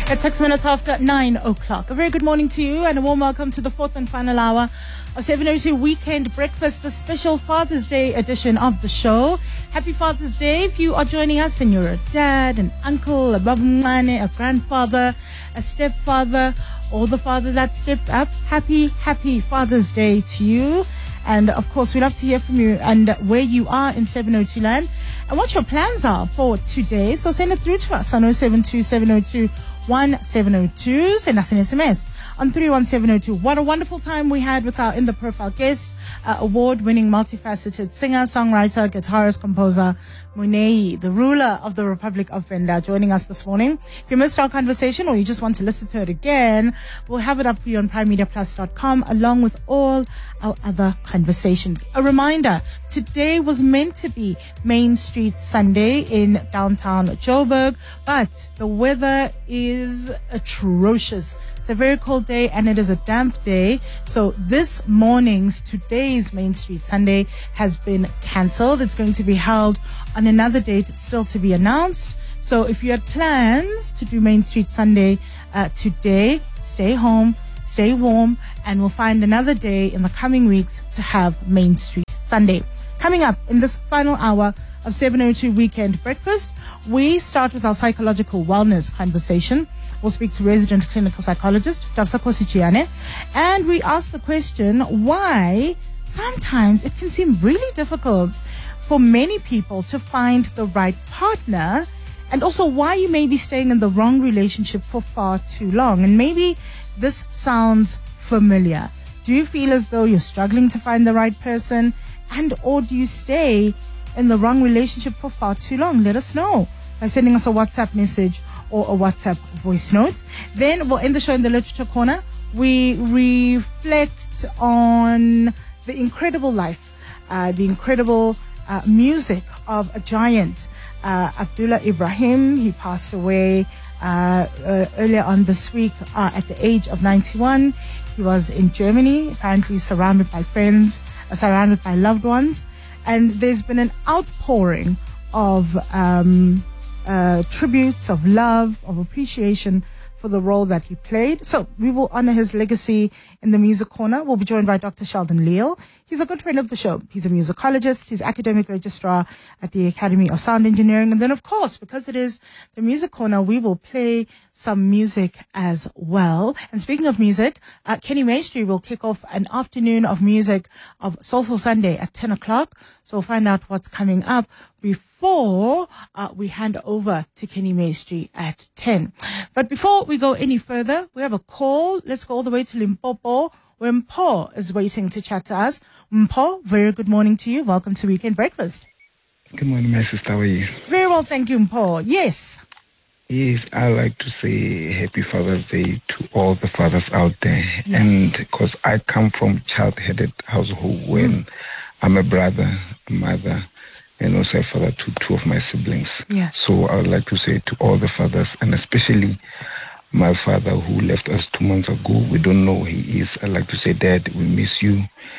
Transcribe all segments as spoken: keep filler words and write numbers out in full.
It's six minutes after nine o'clock. A very good morning to you and a warm welcome to the fourth and final hour of seven oh two Weekend Breakfast, the special Father's Day edition of the show. Happy Father's Day if you are joining us and you're a dad, an uncle, a babumncane, a grandfather, a stepfather, or the father that stepped up. Happy, happy Father's Day to you. And of course, we'd love to hear from you and where you are in seven oh two land and what your plans are for today. So send it through to us on oh seven two, seven oh two, one seven oh two. Send us an S M S on three one seven oh two. What a wonderful time we had with our In The Profile guest, uh, award-winning, multifaceted singer, songwriter, guitarist, composer, Munei, the ruler of the Republic of Venda, joining us this morning. If you missed our conversation or you just want to listen to it again, we'll have it up for you on prime media plus dot com along with all our other conversations. A reminder, today was meant to be Main Street Sunday in downtown Joburg, but the weather is atrocious. It's a very cold day and it is a damp day. So this morning's, today's Main Street Sunday has been cancelled. It's going to be held on another date still to be announced. So if you had plans to do Main Street Sunday uh, today, stay home, stay warm, and we'll find another day in the coming weeks to have Main Street Sunday. Coming up in this final hour of seven oh two Weekend Breakfast, we start with our psychological wellness conversation. We'll speak to resident clinical psychologist, Doctor Kosi Chiane, and we ask the question why sometimes it can seem really difficult for many people to find the right partner, and also why you may be staying in the wrong relationship for far too long. And maybe this sounds familiar. Do you feel as though you're struggling to find the right person, and or do you stay in the wrong relationship for far too long? Let us know by sending us a WhatsApp message or a WhatsApp voice note. Then we'll end the show in the Literature Corner. We reflect on the incredible life, uh, the incredible uh, music of a giant, uh, Abdullah Ibrahim. He passed away uh, uh, earlier on this week uh, at the age of ninety-one. He was in Germany, apparently surrounded by friends, uh, surrounded by loved ones. And there's been an outpouring of um, uh, tributes, of love, of appreciation for the role that he played. So we will honor his legacy in the Music Corner. We'll be joined by Doctor Sheldon Leal. He's a good friend of the show. He's a musicologist. He's academic registrar at the Academy of Sound Engineering. And then, of course, because it is the Music Corner, we will play some music as well. And speaking of music, uh, Kenny Maestri will kick off an afternoon of music of Soulful Sunday at ten o'clock. So we'll find out what's coming up before uh, we hand over to Kenny Maestri at ten. But before we go any further, we have a call. Let's go all the way to Limpopo, where Mpho is waiting to chat to us. Mpho, very good morning to you. Welcome to Weekend Breakfast. Good morning, my sister. How are you? Very well, thank you, Mpho. Yes. Yes, I like to say Happy Father's Day to all the fathers out there. Yes. And because I come from a child-headed household when mm. I'm a brother, a mother, and also a father to two of my siblings. Yeah. So I would like to say to all the fathers, and especially my father who left us two months ago, we don't know who he is. I like to say, Dad, we miss you.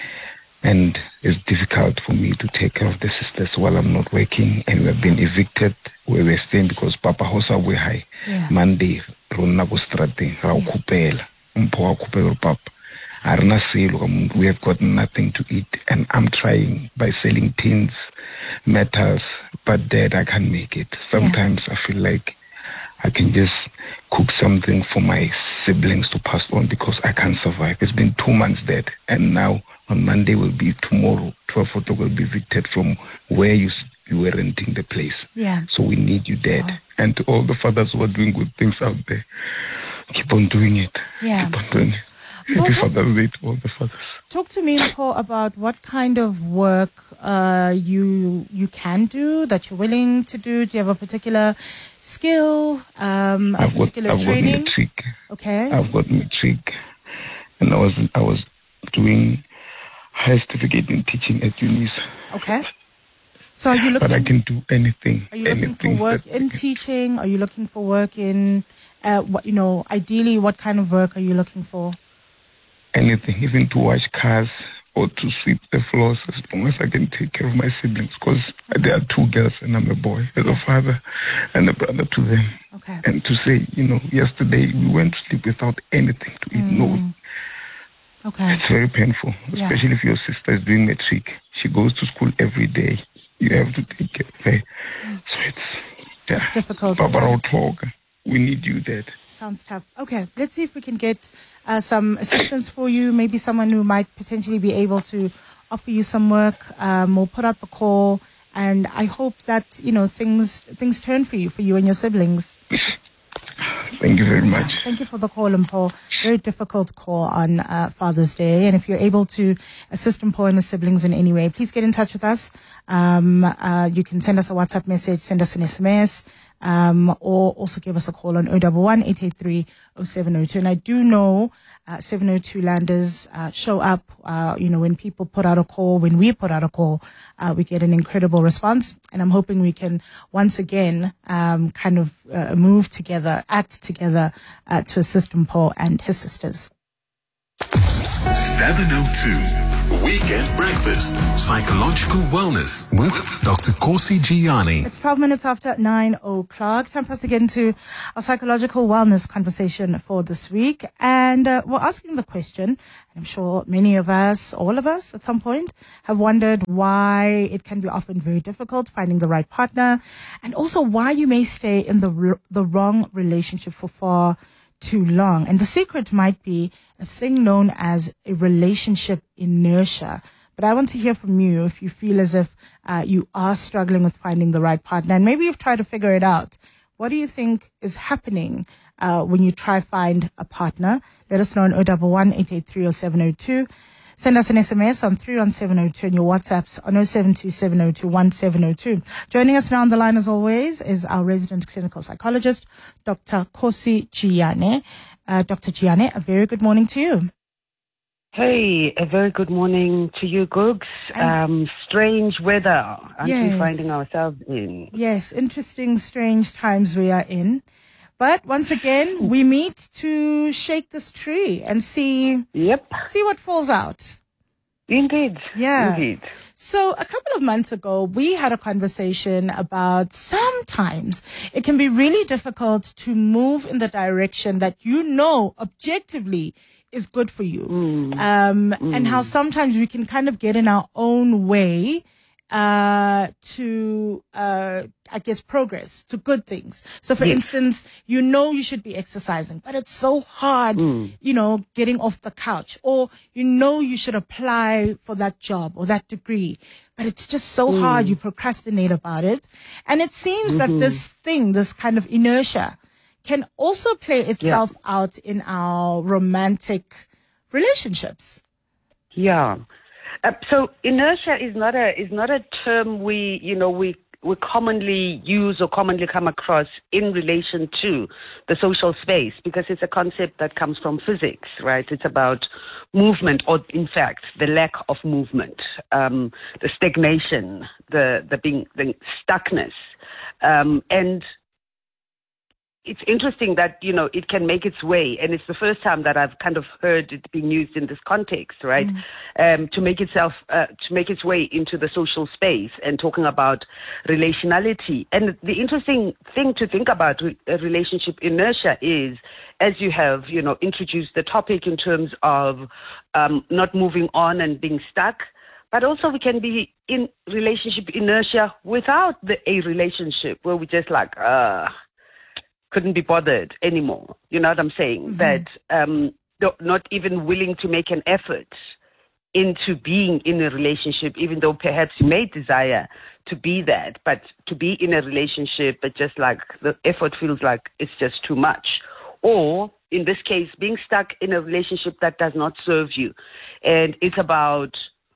And it's difficult for me to take care of the sisters while I'm not working. And we have been evicted where we're staying because Papa Hosa we high. Yeah. Monday, Rona go strate, ra kupela, mpho wa kupela papa. Arna selo, we have got nothing to eat. And I'm trying by selling tins, metals, but Dad, I can't make it. Sometimes yeah. I feel like I can just cook something for my siblings to pass on because I can't survive. It's been two months dead, and now on Monday will be tomorrow. twelve o'clock will be evicted from where you you were renting the place. Yeah. So we need you, Dad. Sure. And to all the fathers who are doing good things out there, keep on doing it. Yeah. Keep on doing it. Happy Father's Day to all the fathers. Talk to me, Mpho, about what kind of work uh, you you can do, that you're willing to do. Do you have a particular skill, um, a I've particular got, I've training? got matric. Okay. I've got matric, and I was I was doing high certificate in teaching at UNISA. Okay. So are you looking? But I can do anything. Are you looking anything for work in teaching? Are you looking for work in, uh, what you know? Ideally, what kind of work are you looking for? Anything, even to wash cars, or to sweep the floors as long as I can take care of my siblings, because okay. there are two girls and I'm a boy, as yeah. a father and a brother to them. Okay. And to say, you know, yesterday we went to sleep without anything to eat. Mm. No. Okay. It's very painful, yeah. especially if your sister is doing matric. She goes to school every day. You have to take care of her. Mm. So it's, yeah. it's difficult. Barbara talk. We need you, Dad. Sounds tough. Okay, let's see if we can get uh, some assistance for you. Maybe someone who might potentially be able to offer you some work. Um, we'll put out the call, and I hope that you know things things turn for you, for you and your siblings. Thank you very much. Thank you for the call, Mpho. Very difficult call on uh, Father's Day. And if you're able to assist Mpho and the siblings in any way, please get in touch with us. Um, uh, you can send us a WhatsApp message, send us an S M S, um, or also give us a call on zero one one, eight eight three, zero seven zero two. And I do know uh, seven oh two landers uh, show up. Uh, you know, when people put out a call, when we put out a call, uh, we get an incredible response. And I'm hoping we can once again um, kind of uh, move together, act together uh, to assist Mpho and his sisters. seven oh two Weekend Breakfast, Psychological Wellness with Doctor Kosi Giani. It's twelve minutes after nine o'clock. Time for us to get into our psychological wellness conversation for this week. And uh, we're asking the question, and I'm sure many of us, all of us at some point, have wondered why it can be often very difficult finding the right partner, and also why you may stay in the the wrong relationship for far too long. And the secret might be a thing known as a relationship inertia. But I want to hear from you if you feel as if uh, you are struggling with finding the right partner, and maybe you've tried to figure it out. What do you think is happening uh, when you try find a partner? Let us know on zero one one, eight eight three, zero seven zero two. Send us an S M S on three one seven zero two and your WhatsApps on zero seven two seven zero two one seven zero two. Joining us now on the line as always is our resident clinical psychologist, Doctor Kosi Giani. Uh, Doctor Giani, a very good morning to you. Hey, a very good morning to you, Googs. Um, strange weather, aren't yes. we finding ourselves in? Yes, interesting, strange times we are in. But once again, we meet to shake this tree and see, yep. see what falls out. Indeed. Yeah. Indeed. So a couple of months ago, we had a conversation about sometimes it can be really difficult to move in the direction that you know objectively is good for you. Mm. Um, mm. And how sometimes we can kind of get in our own way uh, to, uh, I guess, progress, to good things. So, for yes. instance, you know you should be exercising, but it's so hard, mm. you know, getting off the couch. Or you know you should apply for that job or that degree, but it's just so mm. hard, you procrastinate about it. And it seems mm-hmm. that this thing, this kind of inertia, can also play itself yeah. out in our romantic relationships. Yeah. Uh, so inertia is not a is not a term we you know we we commonly use or commonly come across in relation to the social space, because it's a concept that comes from physics, right? It's about movement, or in fact the lack of movement, um, the stagnation, the the being the stuckness, um, and it's interesting that, you know, it can make its way, and it's the first time that I've kind of heard it being used in this context, right? Mm. Um, to make itself, uh, to make its way into the social space and talking about relationality. And the interesting thing to think about re- relationship inertia is, as you have, you know, introduced the topic in terms of um, not moving on and being stuck, but also we can be in relationship inertia without the, a relationship where we just like, uh, couldn't be bothered anymore. You know what I'm saying? Mm-hmm. That um, not even willing to make an effort into being in a relationship, even though perhaps you may desire to be that, but to be in a relationship, but just like the effort feels like it's just too much. Or in this case, being stuck in a relationship that does not serve you. And it's about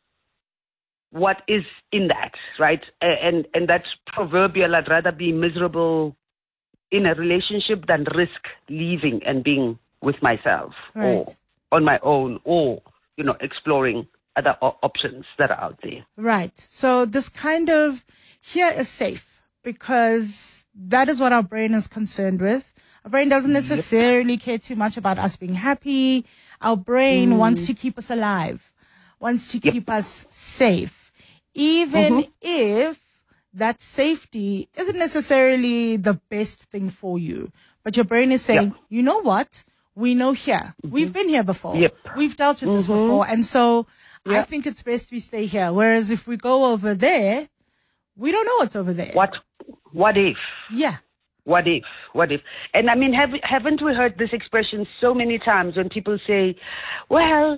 what is in that, right? And, and that's proverbial, I'd rather be miserable in a relationship than risk leaving and being with myself right. or on my own, or, you know, exploring other o- options that are out there. Right. So this kind of here is safe, because that is what our brain is concerned with. Our brain doesn't necessarily yep. care too much about us being happy. Our brain mm. wants to keep us alive. wants to Yep. keep us safe, even Mhm. if that safety isn't necessarily the best thing for you. But your brain is saying, Yep. you know what? We know here. We've been here before. Yep. We've dealt with this Mhm. before. And so I Yep. think it's best we stay here. Whereas if we go over there, we don't know what's over there. What, what if? Yeah. What if? What if? And I mean, have, haven't we heard this expression so many times when people say, well,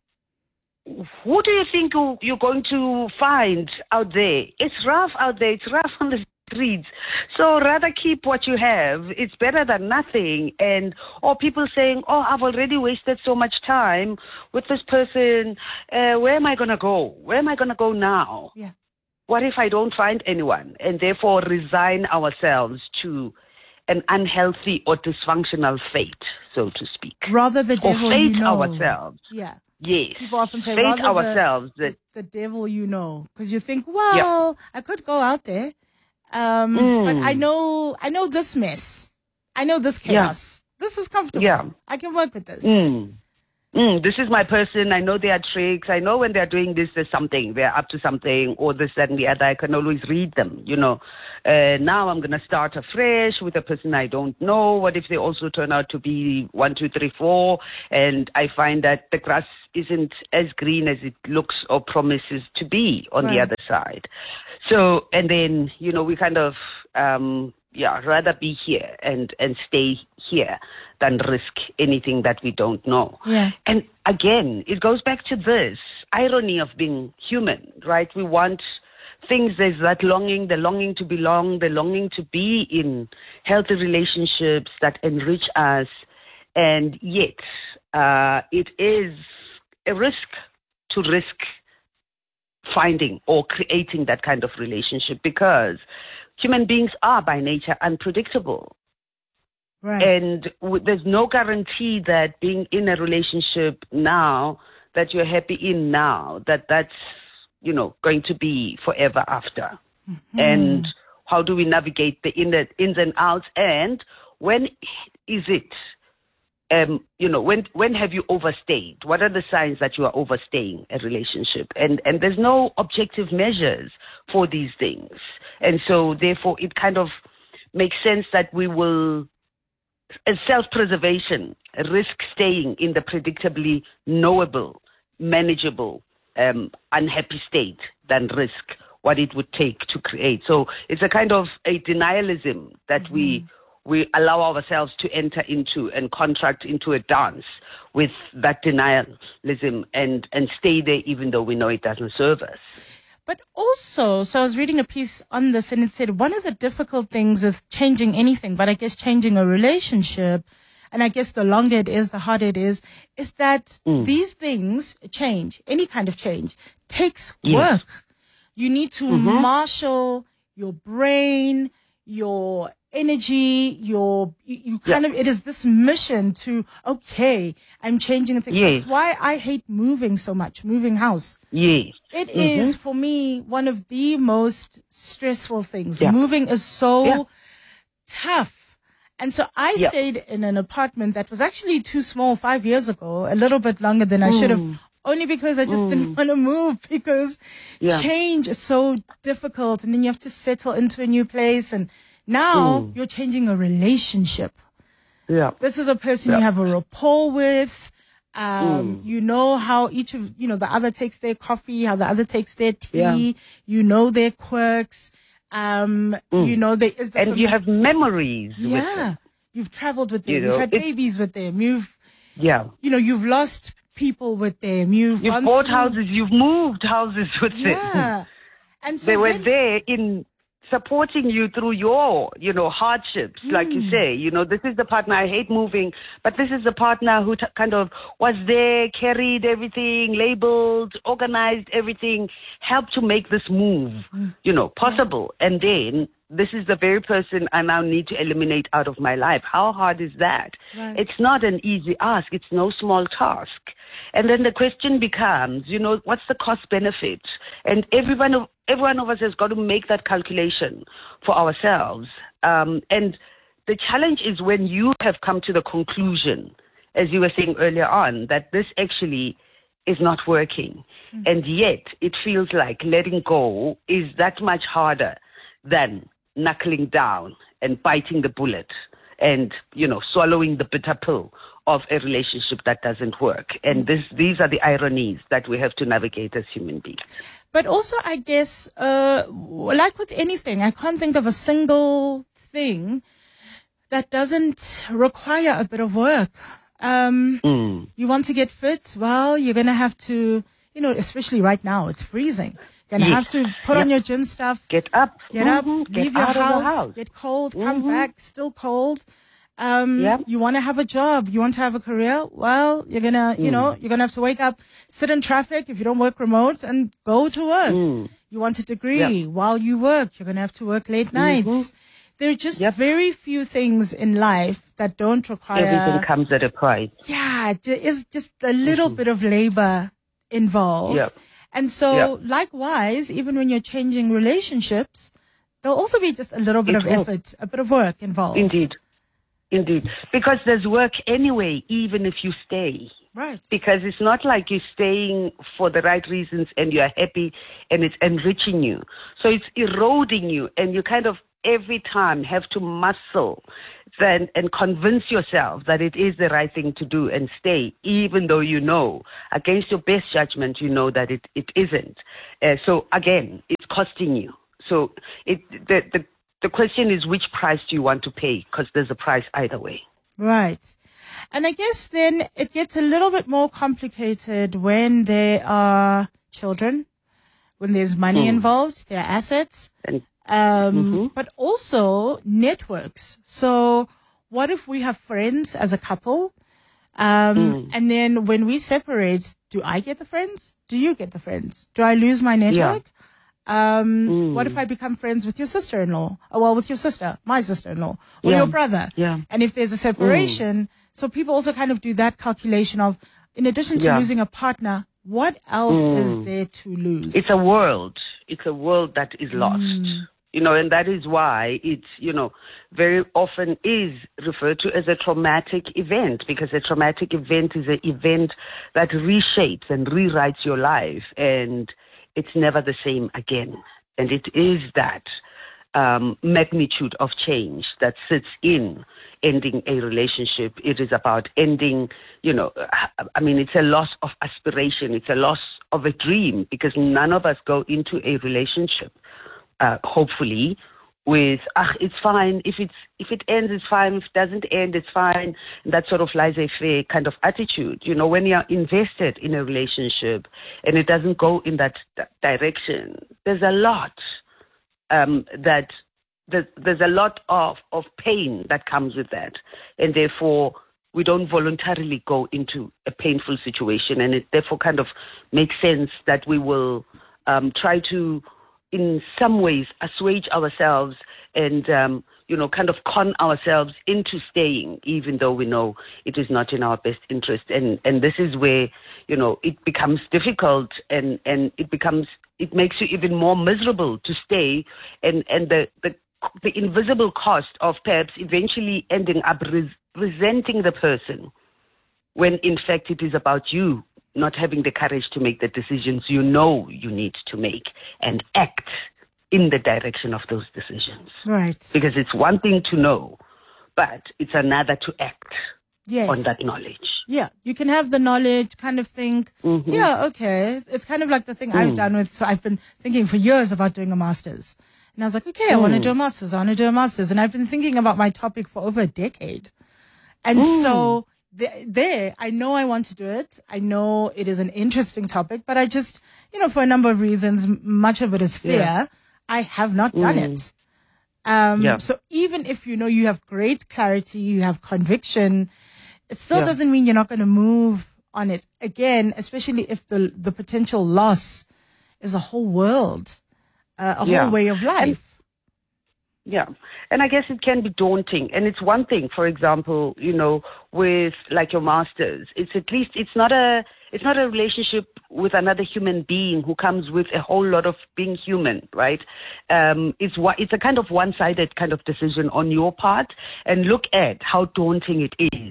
who do you think you- you're going to find out there? It's rough out there. It's rough on the streets. So rather keep what you have. It's better than nothing. And or people saying, oh, I've already wasted so much time with this person. Uh, where am I going to go? Where am I going to go now? Yeah. What if I don't find anyone? And therefore resign ourselves to an unhealthy or dysfunctional fate, so to speak. Rather the Or devil fate you know. ourselves. Yeah. Yes. People often say, fate rather the- ourselves. that The, the devil you know. Because you think, well, I could go out there. Um, But Mm. I know, I know this mess. I know this chaos. This is comfortable. Yeah. I can work with this. Mm. Mm, this is my person. I know their tricks. I know when they're doing this, there's something. They're up to something, or this, that, and the other. I can always read them, you know. Uh, now I'm going to start afresh with a person I don't know. What if they also turn out to be one, two, three, four, and I find that the grass isn't as green as it looks or promises to be on the Right. other side. So, and then, you know, we kind of, um, yeah, rather be here and, and stay here than risk anything that we don't know. Yeah. And again, it goes back to this irony of being human, right? We want things, there's that longing, the longing to belong, the longing to be in healthy relationships that enrich us. And yet, uh, it is a risk to risk finding or creating that kind of relationship, because human beings are by nature unpredictable. Right. And w- there's no guarantee that being in a relationship now, that you're happy in now, that that's, you know, going to be forever after. Mm-hmm. And how do we navigate the in- ins and outs? And when is it, um, you know, when when have you overstayed? What are the signs that you are overstaying a relationship? And and there's no objective measures for these things. And so therefore it kind of makes sense that we will, as self-preservation, risk staying in the predictably knowable, manageable, um, unhappy state than risk what it would take to create. So it's a kind of a denialism that mm-hmm. we we allow ourselves to enter into and contract into a dance with that denialism and, and stay there even though we know it doesn't serve us. But also, so I was reading a piece on this and it said one of the difficult things with changing anything, but I guess changing a relationship, and I guess the longer it is, the harder it is, is that mm. these things change, any kind of change, takes yes. work. You need to mm-hmm. marshal your brain, your energy, your, you, you kind yeah. of, it is this mission to, okay, I'm changing things. Yes. That's why I hate moving so much, moving house. Yes. It mm-hmm. is, for me, one of the most stressful things. Yeah. Moving is so yeah. tough. And so I yeah. stayed in an apartment that was actually too small five years ago, a little bit longer than I mm. should have, only because I just mm. didn't want to move, because yeah. change is so difficult. And then you have to settle into a new place. And now mm. you're changing a relationship. Yeah. This is a person yeah. you have a rapport with. Um, mm. You know how each of, you know, the other takes their coffee, how the other takes their tea. Yeah. You know their quirks. Um, mm. You know, there is the and fam- you have memories. Yeah. With them. You've traveled with them. You You've know, had babies with them. You've, yeah. You know, you've lost people with them. You've, you've bought through... houses. You've moved houses with yeah. them. Yeah. And so they were then... there in supporting you through your, you know, hardships, mm. like you say. You know, this is the partner, I hate moving, but this is the partner who t- kind of was there, carried everything, labeled, organized everything, helped to make this move, mm. you know, possible. Yeah. And then this is the very person I now need to eliminate out of my life. How hard is that? Right. It's not an easy ask. It's no small task. And then the question becomes, you know, what's the cost benefit? And everyone of, every one of us has got to make that calculation for ourselves. Um, and the challenge is when you have come to the conclusion, as you were saying earlier on, that this actually is not working. Mm. And yet it feels like letting go is that much harder than knuckling down and biting the bullet and, you know, swallowing the bitter pill of a relationship that doesn't work. And this, these are the ironies that we have to navigate as human beings. But also, I guess, uh, like with anything, I can't think of a single thing that doesn't require a bit of work. Um, mm. You want to get fit? Well, you're going to have to, you know, especially right now, it's freezing. You're going to yes. have to put yep. on your gym stuff. Get up. Get mm-hmm. up. Leave get your house, house. Get cold. Mm-hmm. Come back. Still cold. Um, yep. You want to have a job. You want to have a career. Well, you're going to, you mm. know, you're going to have to wake up, sit in traffic if you don't work remote and go to work. Mm. You want a degree. Yep. While you work, you're going to have to work late nights. Mm-hmm. There are just yep. very few things in life that don't require... Everything comes at a price. Yeah, it's just a little mm-hmm. bit of labor involved. Yep. And so, yep. likewise, even when you're changing relationships, there'll also be just a little bit it of will. effort, a bit of work involved. Indeed. Indeed. Because there's work anyway, even if you stay. Right. Because it's not like you're staying for the right reasons and you're happy and it's enriching you. So it's eroding you, and you kind of every time have to muscle then and convince yourself that it is the right thing to do and stay, even though you know, against your best judgment, you know that it, it isn't. Uh, so again, it's costing you. So it the, the the question is, which price do you want to pay? Because there's a price either way. Right. And I guess then it gets a little bit more complicated when there are children, when there's money mm. involved, there are assets. And Um, mm-hmm. but also networks. So what if we have friends as a couple? Um, mm. and then when we separate, do I get the friends? Do you get the friends? Do I lose my network? Yeah. Um, mm. What if I become friends with your sister-in-law? Oh, well, with your sister, my sister-in-law, or yeah. your brother? Yeah. And if there's a separation, mm. so people also kind of do that calculation of, in addition to yeah. losing a partner, what else mm. is there to lose? It's a world. It's a world that is lost. Mm. You know, and that is why it's, you know, very often is referred to as a traumatic event, because a traumatic event is an event that reshapes and rewrites your life, and it's never the same again. And it is that um, magnitude of change that sits in ending a relationship. It is about ending, you know, I mean, it's a loss of aspiration. It's a loss of a dream, because none of us go into a relationship Uh, hopefully, with ah, it's fine. If it's if it ends, it's fine. If it doesn't end, it's fine. And that sort of laissez-faire kind of attitude. You know, when you're invested in a relationship and it doesn't go in that, that direction, there's a lot um, that there's, there's a lot of of pain that comes with that, and therefore we don't voluntarily go into a painful situation, and it therefore kind of makes sense that we will um, try to, in some ways, assuage ourselves and, um, you know, kind of con ourselves into staying, even though we know it is not in our best interest. And, and this is where, you know, it becomes difficult, and, and it becomes, it makes you even more miserable to stay, and, and the, the, the invisible cost of perhaps eventually ending up res- resenting the person, when in fact it is about you not having the courage to make the decisions you know you need to make and act in the direction of those decisions. Right. Because it's one thing to know, but it's another to act yes. on that knowledge. Yeah. You can have the knowledge, kind of think, mm-hmm. yeah, okay. It's kind of like the thing mm. I've done with, so I've been thinking for years about doing a master's. And I was like, okay, I mm. want to do a master's. I want to do a master's. And I've been thinking about my topic for over a decade. And mm. so there, I know I want to do it. I know it is an interesting topic, but I just, you know, for a number of reasons, much of it is fear. Yeah. I have not done mm. it. Um, yeah. So even if you know you have great clarity, you have conviction, it still yeah. doesn't mean you're not going to move on it. Again, especially if the the potential loss is a whole world, uh, a yeah. whole way of life. And, yeah. And I guess it can be daunting. And it's one thing, for example, you know, with like your master's, it's at least, it's not a, it's not a relationship with another human being who comes with a whole lot of being human, right? Um, it's it's a kind of one-sided kind of decision on your part. And look at how daunting it is.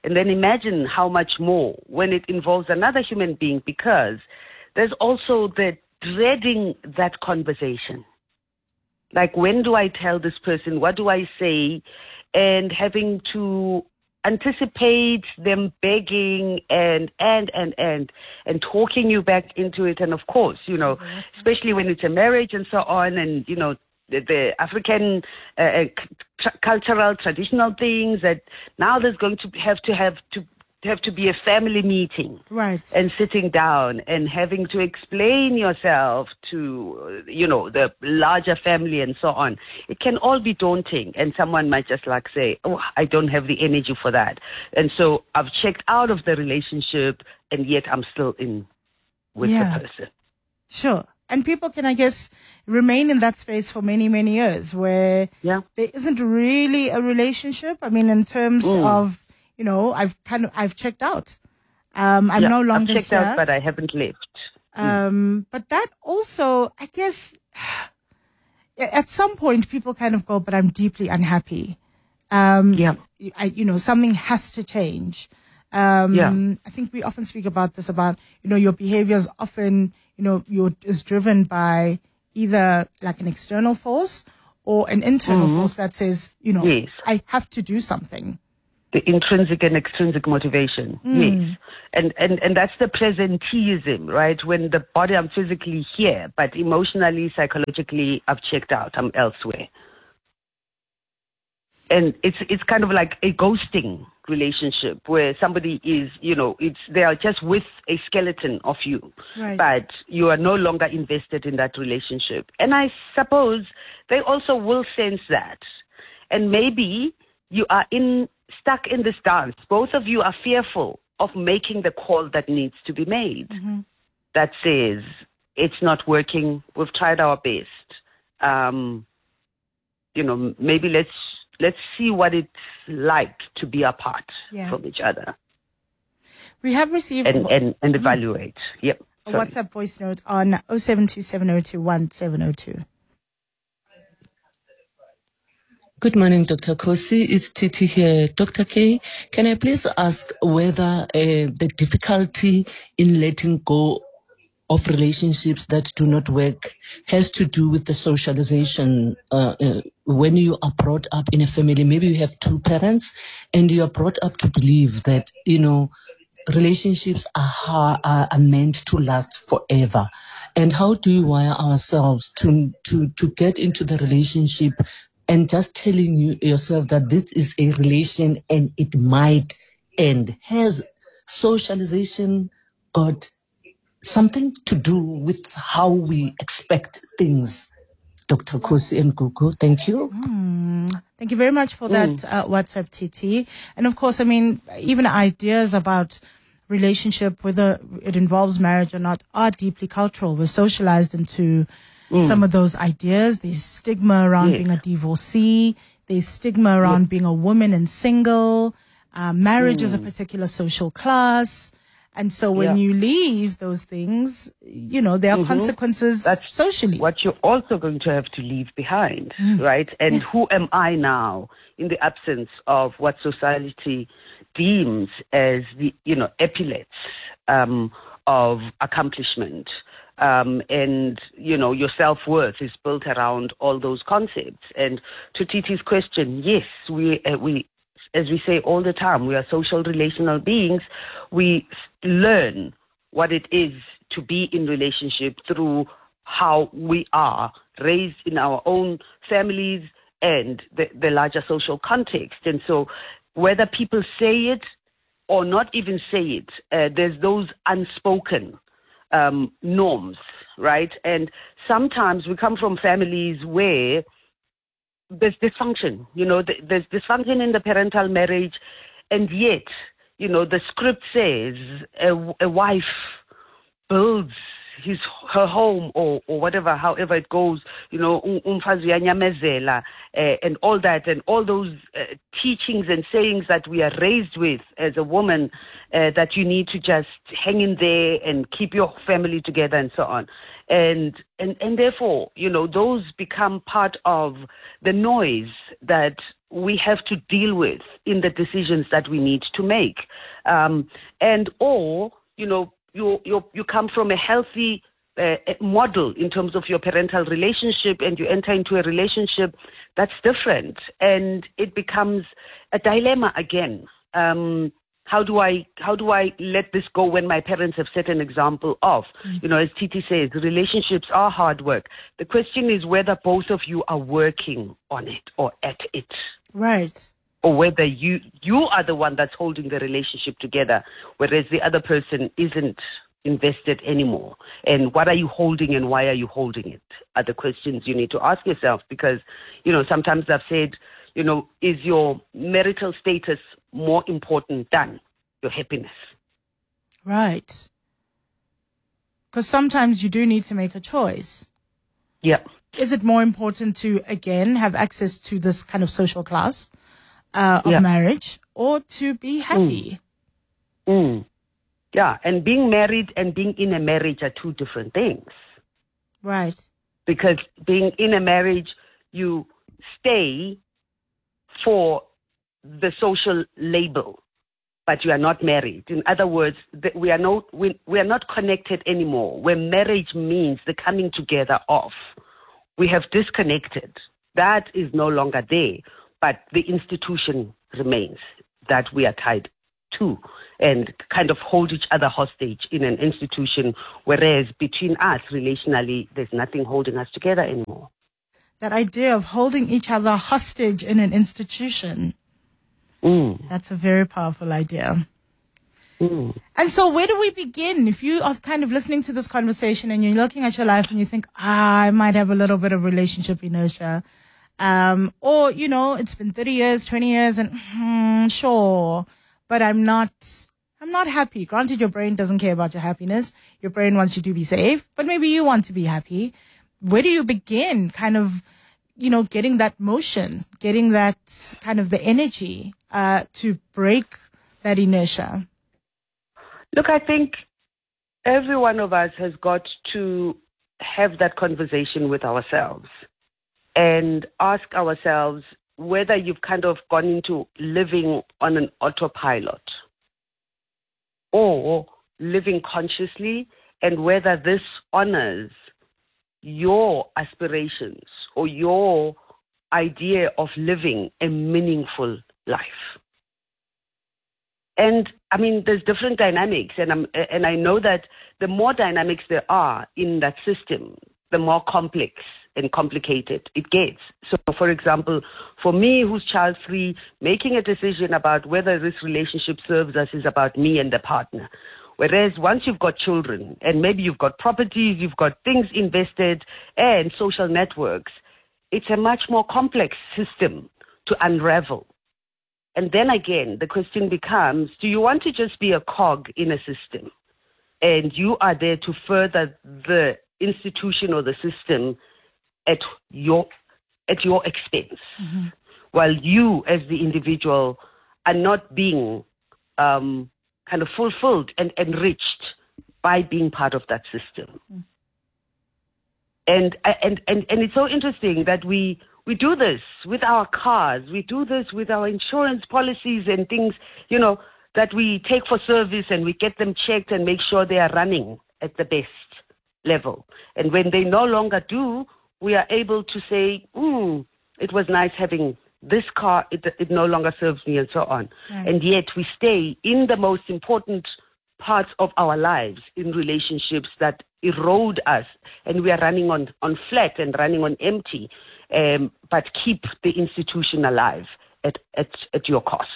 And then imagine how much more when it involves another human being, because there's also the dreading that conversation. Like, when do I tell this person? What do I say? And having to anticipate them begging and, and, and, and, and talking you back into it. And of course, you know, especially when it's a marriage and so on, and, you know, the, the African uh, c- cultural, traditional things, that now there's going to have to have to have to be a family meeting, right? And sitting down and having to explain yourself to, you know, the larger family and so on. It can all be daunting, and someone might just like say, oh, I don't have the energy for that. And so I've checked out of the relationship, and yet I'm still in with yeah. the person. Sure. And people can, I guess, remain in that space for many, many years where yeah. there isn't really a relationship. I mean, in terms mm. of, you know, I've kind of, I've checked out. Um, I'm yeah, no longer I've checked here. out, but I haven't left. Um, mm. But that also, I guess, at some point people kind of go, but I'm deeply unhappy. Um, yeah. I, you know, something has to change. Um, yeah. I think we often speak about this, about, you know, your behaviors often, you know, you're, is driven by either like an external force or an internal mm-hmm. force that says, you know, yes. I have to do something. The intrinsic and extrinsic motivation, mm. yes. And, and and that's the presenteeism, right? When the body, I'm physically here, but emotionally, psychologically, I've checked out, I'm elsewhere. And it's it's kind of like a ghosting relationship where somebody is, you know, it's they are just with a skeleton of you, right. but you are no longer invested in that relationship. And I suppose they also will sense that. And maybe you are in stuck in this dance. Both of you are fearful of making the call that needs to be made. Mm-hmm. That says, it's not working. We've tried our best. Um, you know, maybe let's let's see what it's like to be apart yeah. from each other. We have received and and, and evaluate. Mm-hmm. Yep. A Sorry. WhatsApp voice note on oh seven two seven oh two one seven oh two. Good morning, Doctor Kosi. It's Titi here. Doctor K, can I please ask whether uh, the difficulty in letting go of relationships that do not work has to do with the socialization? Uh, uh, when you are brought up in a family, maybe you have two parents and you are brought up to believe that, you know, relationships are, are, are meant to last forever. And how do we wire ourselves to, to, to get into the relationship and just telling you yourself that this is a relation and it might end? Has socialization got something to do with how we expect things? Doctor Kosi and Gugu, thank you. Mm, thank you very much for that mm. uh, WhatsApp, T T. And of course, I mean, even ideas about relationship, whether it involves marriage or not, are deeply cultural. We're socialized into Mm. some of those ideas. There's stigma around yes. being a divorcee. There's stigma around yes. being a woman and single. Uh, marriage mm. is a particular social class. And so when yeah. you leave those things, you know, there are mm-hmm. consequences That's socially. What you're also going to have to leave behind, mm. right? And yeah. who am I now in the absence of what society deems as the, you know, epaulettes um, of accomplishment? Um, and, you know, your self-worth is built around all those concepts. And to Titi's question, yes, we, uh, we, as we say all the time, we are social relational beings. We learn what it is to be in relationship through how we are raised in our own families and the, the larger social context. And so whether people say it or not even say it, uh, there's those unspoken Um, norms, right? And sometimes we come from families where there's dysfunction, you know, th- there's dysfunction in the parental marriage, and yet, you know, the script says a, a wife builds his her home or, or whatever, however it goes, you know, umfazi uyanyamezela, uh, and all that, and all those uh, teachings and sayings that we are raised with as a woman, uh, that you need to just hang in there and keep your family together and so on. And, and, and therefore, you know, those become part of the noise that we have to deal with in the decisions that we need to make. Um, and or, you know, you, you, you come from a healthy uh, model in terms of your parental relationship, and you enter into a relationship that's different, and it becomes a dilemma again. Um, How do I how do I let this go when my parents have set an example of? Mm-hmm. You know, as Titi says, relationships are hard work. The question is whether both of you are working on it or at it. Right. Or whether you you are the one that's holding the relationship together, whereas the other person isn't invested anymore. And what are you holding and why are you holding it? Are the questions you need to ask yourself, because, you know, sometimes I've said, you know, is your marital status more important than your happiness? Right. Because sometimes you do need to make a choice. Yeah. Is it more important to, again, have access to this kind of social class uh, of yeah. marriage, or to be happy? Mm. Mm. Yeah, and being married and being in a marriage are two different things. Right. Because being in a marriage, you stay for the social label, but you are not married. In other words, we are not we, we are not connected anymore. Where marriage means the coming together of, we have disconnected. That is no longer there, but the institution remains that we are tied to, and kind of hold each other hostage in an institution, whereas between us, relationally, there's nothing holding us together anymore. That idea of holding each other hostage in an institution. Mm. That's a very powerful idea. Mm. And so where do we begin? If you are kind of listening to this conversation and you're looking at your life and you think, ah, I might have a little bit of relationship inertia. Um, or, you know, it's been thirty years, twenty years, and hmm, sure, but I'm not, I'm not happy. Granted, your brain doesn't care about your happiness. Your brain wants you to be safe, but maybe you want to be happy. Where do you begin kind of, you know, getting that motion, getting that kind of the energy uh, to break that inertia? Look, I think every one of us has got to have that conversation with ourselves and ask ourselves whether you've kind of gone into living on an autopilot or living consciously, and whether this honors your aspirations or your idea of living a meaningful life. And I mean, there's different dynamics, and I'm, and I know that the more dynamics there are in that system, the more complex and complicated it gets. So, for example, for me, who's child-free, making a decision about whether this relationship serves us is about me and the partner. Whereas once you've got children, and maybe you've got properties, you've got things invested, and social networks, it's a much more complex system to unravel. And then again, the question becomes, do you want to just be a cog in a system, and you are there to further the institution or the system at your at your expense, mm-hmm. while you as the individual are not being um, kind of fulfilled and enriched by being part of that system? Mm-hmm. And, and and and it's so interesting that we we do this with our cars, we do this with our insurance policies and things, you know, that we take for service, and we get them checked and make sure they are running at the best level. And when they no longer do, we are able to say, hmm, it was nice having this car, it, it no longer serves me, and so on. Right. And yet we stay in the most important parts of our lives, in relationships that erode us, and we are running on, on flat and running on empty, um, but keep the institution alive at, at, at your cost.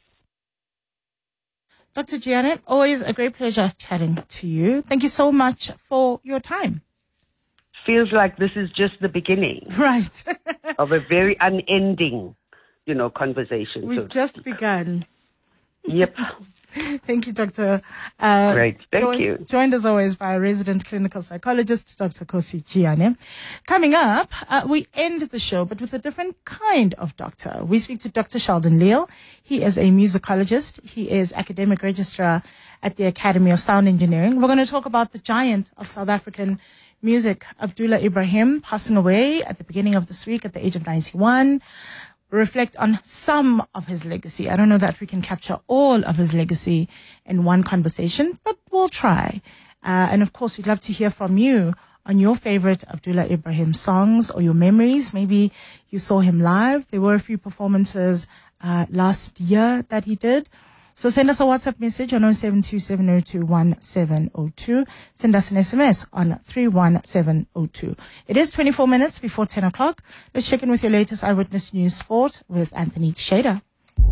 Doctor Gianni, always a great pleasure chatting to you. Thank you so much for your time. Feels like this is just the beginning. Right. of a very unending, you know, conversation. We've so just begun. Yep. Thank you, Doctor Uh, Great. Thank joined, you. Joined as always by a resident clinical psychologist, Doctor Kgosi Gianni. Coming up, uh, we end the show, but with a different kind of doctor. We speak to Doctor Sheldon Leal. He is a musicologist. He is academic registrar at the Academy of Sound Engineering. We're going to talk about the giant of South African music, Abdullah Ibrahim, passing away at the beginning of this week at the age of ninety-one. reflect on some of his legacy. I don't know that we can capture all of his legacy in one conversation, but we'll try. Uh, and of course, we'd love to hear from you on your favorite Abdullah Ibrahim songs or your memories. Maybe you saw him live. There were a few performances uh, last year that he did. So send us a WhatsApp message on zero seven two seven zero two one seven zero two. Send us an S M S on three one seven zero two. It is twenty-four minutes before ten o'clock. Let's check in with your latest Eyewitness News Sport with Anthony Tsheda.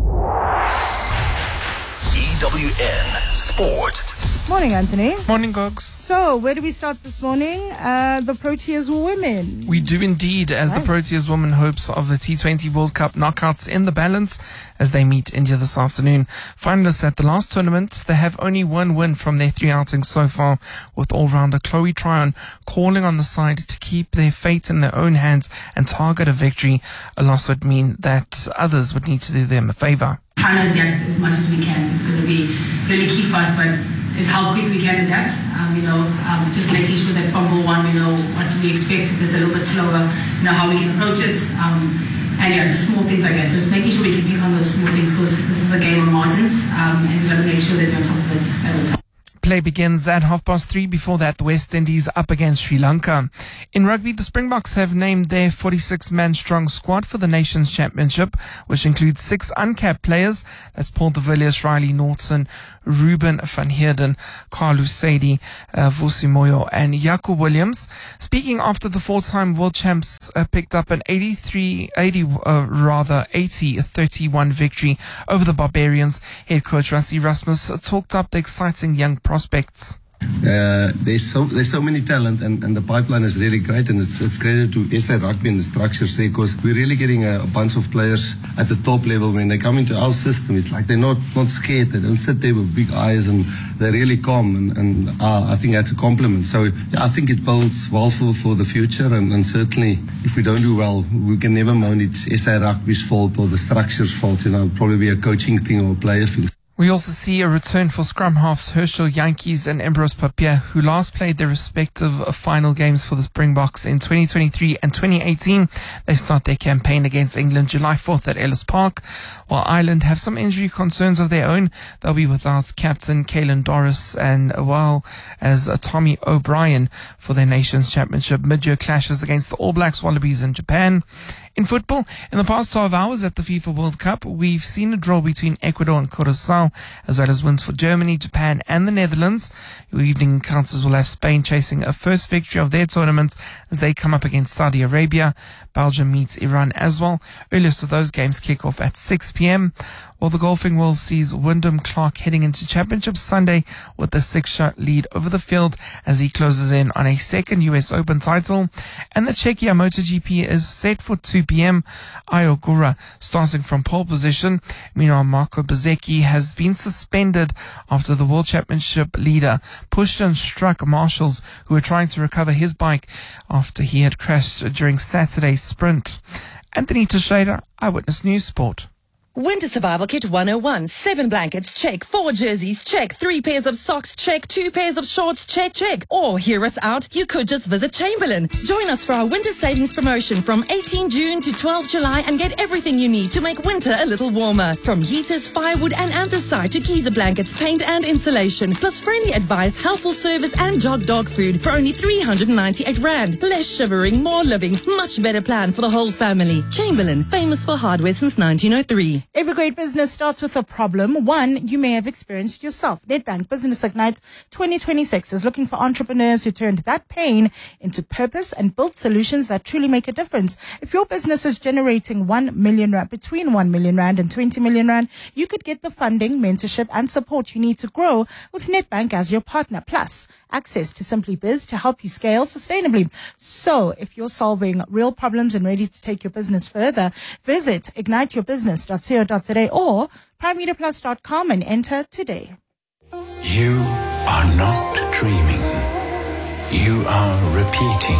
E W N Sport. Morning, Anthony. Morning, Gogs. So, where do we start this morning? Uh, the Proteas women. We do indeed, as right. the Proteas women hopes of the T twenty World Cup knockouts in the balance as they meet India this afternoon. Finalists at the last tournament, they have only one win from their three outings so far, with all-rounder Chloe Tryon calling on the side to keep their fate in their own hands and target a victory. A loss would mean that others would need to do them a favour. Trying to adapt as much as we can is going to be really key for us, but it's how quick we can adapt. Um, you know, um, just making sure that from ball one we know what we expect. If it's a little bit slower, you know how we can approach it. Um, and yeah, just small things like that. Just making sure we can pick on those small things, because this is a game of margins, um, and we've got to make sure that we're on top of it at all times. Play begins at half past three. Before that, the West Indies up against Sri Lanka. In rugby, the Springboks have named their forty-six man strong squad for the Nations Championship, which includes six uncapped players. That's Paul de Villiers, Riley Norton, Ruben van Heerden, Carl Sadie, uh, Vusi Moyo and Jaco Williams. Speaking after the four-time world champs uh, picked up an eighty-three, eighty, uh, rather eighty thirty-one victory over the Barbarians, head coach Rassie Rasmus talked up the exciting young prospects. Uh, there's so there's so many talent, and, and the pipeline is really great, and it's, it's credit to S A Rugby and the structures there, because we're really getting a, a bunch of players at the top level. When they come into our system, it's like they're not, not scared. They don't sit there with big eyes, and they're really calm, and, and uh, I think that's a compliment. So yeah, I think it bodes well for, for the future, and, and certainly if we don't do well, we can never moan it's S A Rugby's fault or the structure's fault. You know, it'll probably be a coaching thing or a player thing. We also see a return for scrum halves Herschel Yankees and Ambrose Papier, who last played their respective final games for the Springboks in twenty twenty-three and twenty eighteen. They start their campaign against England July fourth at Ellis Park. While Ireland have some injury concerns of their own, they'll be without captain Caelan Doris and as well as uh, Tommy O'Brien for their Nations Championship mid-year clashes against the All Blacks Wallabies in Japan. In football, in the past twelve hours at the FIFA World Cup, we've seen a draw between Ecuador and Curacao, as well as wins for Germany, Japan and the Netherlands. Your evening encounters will have Spain chasing a first victory of their tournament as they come up against Saudi Arabia. Belgium meets Iran as well. Earliest of those games kick off at six p.m. While the golfing world sees Wyndham Clark heading into Championship Sunday with a six-shot lead over the field as he closes in on a second U S Open title. And the Czechia MotoGP is set for two p.m. Ayo Gura starting from pole position. Meanwhile, Marco Bezzecchi has been suspended after the World Championship leader pushed and struck marshals who were trying to recover his bike after he had crashed during Saturday's sprint. Anthony Tsheda, Eyewitness News Sport. Winter Survival Kit one oh one. Seven blankets, check. Four jerseys, check. Three pairs of socks, check. Two pairs of shorts, check, check. Or hear us out, you could just visit Chamberlain. Join us for our winter savings promotion from eighteenth June to twelfth July and get everything you need to make winter a little warmer. From heaters, firewood and anthracite to Giza blankets, paint and insulation. Plus friendly advice, helpful service and jog dog food for only three hundred ninety-eight rand. Less shivering, more living. Much better plan for the whole family. Chamberlain, famous for hardware since nineteen oh three. Every great business starts with a problem, one you may have experienced yourself. Nedbank Business Ignite twenty twenty-six is looking for entrepreneurs who turned that pain into purpose and built solutions that truly make a difference. If your business is generating one million rand, between one million rand and twenty million rand, you could get the funding, mentorship and support you need to grow with Nedbank as your partner. Plus, access to Simply Biz to help you scale sustainably. So, if you're solving real problems and ready to take your business further, visit ignite your business dot co dot za or prime media plus dot com and enter today. You are not dreaming. You are repeating.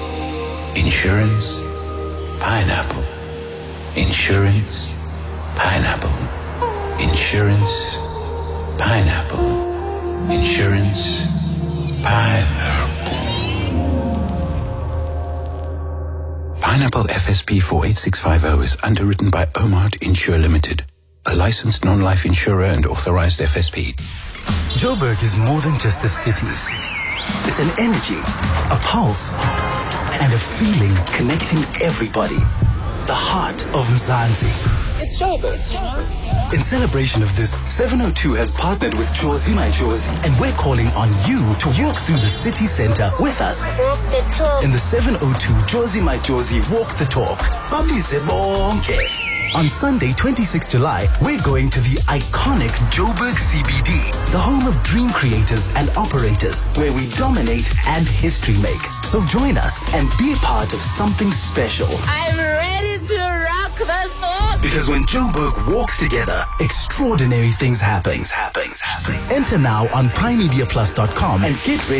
Insurance, pineapple. Insurance, pineapple. Insurance, pineapple. Insurance, pineapple. Pineapple F S P four eight six five zero is underwritten by Omart Insure Limited, a licensed non-life insurer and authorized F S P. Joburg is more than just a city. It's an energy, a pulse, and a feeling connecting everybody. The heart of Mzansi. It's Joburg. It's Joburg. In celebration of this, seven oh two has partnered with Jozi My Jozi, and we're calling on you to walk through the city center with us. Walk the talk. In the seven oh two Jozi My Jozi Walk the Talk. Babize bonke. On Sunday, twenty-sixth of July, we're going to the iconic Joburg C B D, the home of dream creators and operators, where we dominate and history make. So join us and be a part of something special. I'm ready to rock this boat. Because when Joburg walks together, extraordinary things happen. Happen. Happen. Enter now on prime media plus dot com and get ready